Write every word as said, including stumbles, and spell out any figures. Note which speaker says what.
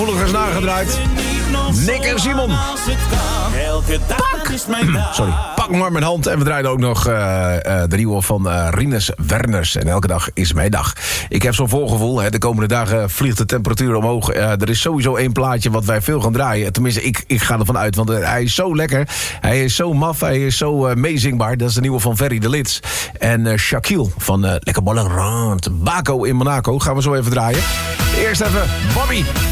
Speaker 1: Gelukkig nagedraaid. Nick en Simon. Pak! Sorry, pak maar mijn hand. En we draaien ook nog uh, uh, de nieuwe van uh, Rinus Werners. En elke dag is mijn dag. Ik heb zo'n voorgevoel. Hè, de komende dagen vliegt de temperatuur omhoog. Uh, er is sowieso één plaatje wat wij veel gaan draaien. Tenminste, ik, ik ga ervan uit. Want uh, hij is zo lekker. Hij is zo maf. Hij is zo uh, meezingbaar. Dat is de nieuwe van Ferry de Lits. En uh, Shaquille van uh, Lekker Ballerand. Baco in Monaco. Gaan we zo even draaien. Eerst even Bobby.